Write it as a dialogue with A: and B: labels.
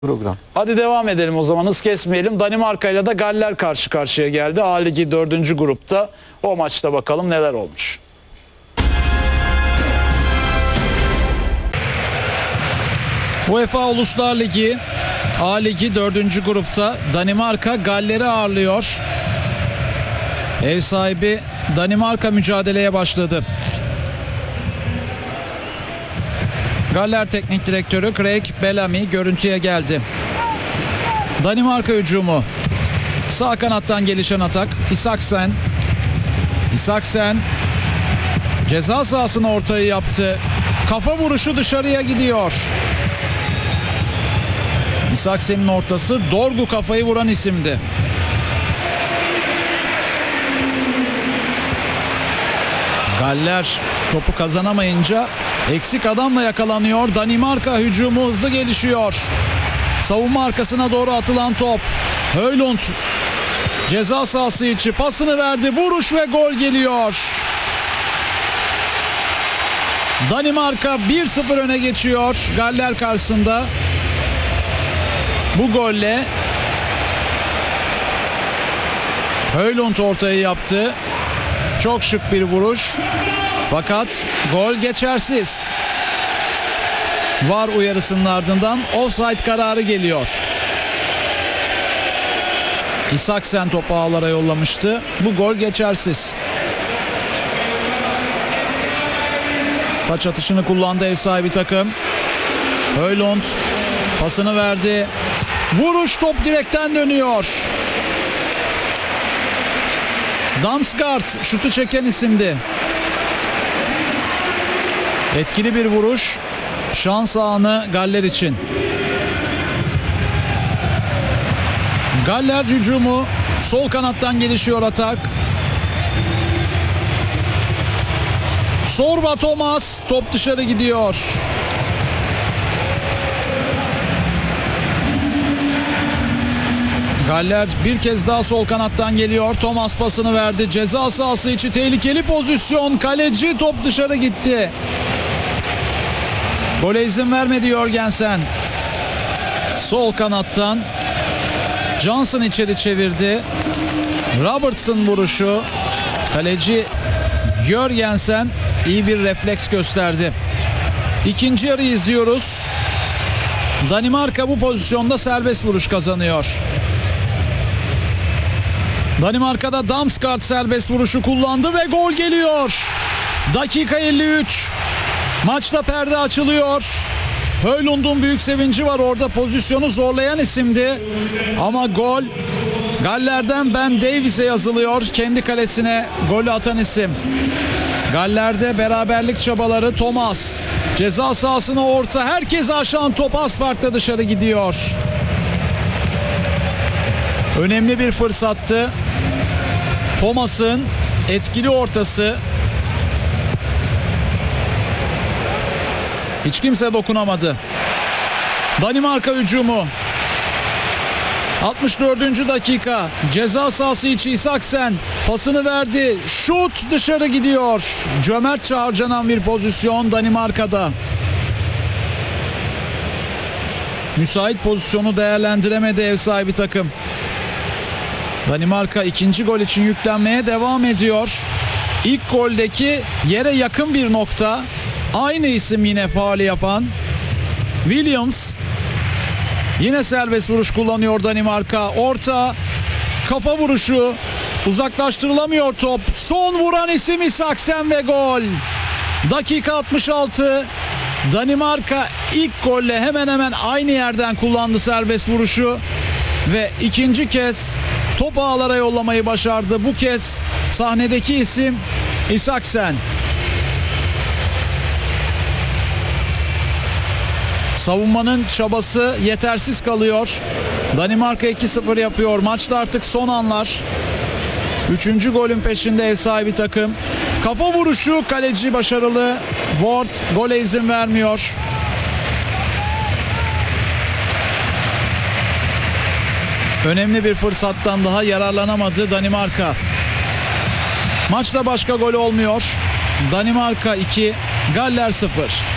A: program.
B: Hadi devam edelim o zaman, hız kesmeyelim. Danimarka ile de Galler karşı karşıya geldi. A Ligi 4. grupta. O maçta bakalım neler olmuş. UEFA Uluslar Ligi A Ligi 4. grupta Danimarka Galler'i ağırlıyor. Ev sahibi Danimarka mücadeleye başladı. Galler Teknik Direktörü Craig Bellamy görüntüye geldi. Danimarka hücumu. Sağ kanattan gelişen atak. Isaksen. Isaksen ceza sahasına ortayı yaptı. Kafa vuruşu dışarıya gidiyor. Isaksen'in ortası, Dorgu kafayı vuran isimdi. Galler topu kazanamayınca eksik adamla yakalanıyor. Danimarka hücumu hızlı gelişiyor. Savunma arkasına doğru atılan top. Højlund ceza sahası içi pasını verdi. Vuruş ve gol geliyor. Danimarka 1-0 öne geçiyor Galler karşısında. Bu golle Højlund ortayı yaptı. Çok şık bir vuruş. Fakat gol geçersiz. VAR uyarısının ardından offside kararı geliyor. Isaksen topu ağlara yollamıştı. Bu gol geçersiz. Taç atışını kullandı ev sahibi takım. Højlund pasını verdi. Vuruş, top direkten dönüyor. Damsgaard şutu çeken isimdi. Etkili bir vuruş. Şans anı Galler için. Galler hücumu. Sol kanattan gelişiyor atak. Sorba Thomas. Top dışarı gidiyor. Galler bir kez daha sol kanattan geliyor. Thomas pasını verdi. Ceza sahası içi tehlikeli pozisyon. Kaleci, top dışarı gitti. Gole izin vermedi Jørgensen. Sol kanattan Johnson içeri çevirdi. Robertson vuruşu. Kaleci Jørgensen iyi bir refleks gösterdi. İkinci yarıyı izliyoruz. Danimarka bu pozisyonda serbest vuruş kazanıyor. Danimarka'da Damsgaard serbest vuruşu kullandı ve gol geliyor. Dakika 53. Maçta perde açılıyor. Højlund'un büyük sevinci var orada, pozisyonu zorlayan isimdi. Ama gol Galler'den Ben Davies'e yazılıyor. Kendi kalesine golü atan isim. Galler'de beraberlik çabaları. Thomas ceza sahasına orta, herkesi aşan top az farkla dışarı gidiyor. Önemli bir fırsattı. Thomas'ın etkili ortası. Hiç kimse dokunamadı. Danimarka hücumu. 64. dakika. Ceza sahası içi Isaksen pasını verdi. Şut dışarı gidiyor. Cömertçe harcanan bir pozisyon Danimarka'da. Müsait pozisyonu değerlendiremedi ev sahibi takım. Danimarka ikinci gol için yüklenmeye devam ediyor. İlk goldeki yere yakın bir nokta. Aynı isim yine faali yapan Williams. Yine serbest vuruş kullanıyor Danimarka. Orta, kafa vuruşu. Uzaklaştırılamıyor top. Son vuran isim Isaksen ve gol. Dakika 66. Danimarka ilk golle hemen hemen aynı yerden kullandı serbest vuruşu. Ve ikinci kez top ağlara yollamayı başardı. Bu kez sahnedeki isim Isaksen. Savunmanın çabası yetersiz kalıyor. Danimarka 2-0 yapıyor. Maçta artık son anlar. Üçüncü golün peşinde ev sahibi takım. Kafa vuruşu, kaleci başarılı. Ward gole izin vermiyor. Önemli bir fırsattan daha yararlanamadı Danimarka. Maçta başka gol olmuyor. Danimarka 2, Galler 0.